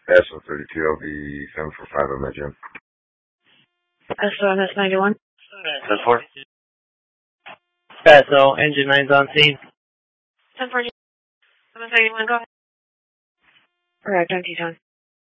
SO32, I'll be 745 on my gym. SOS 91. That's 4. So engine 9's on scene. 1040. 731, go ahead. Correct, empty time.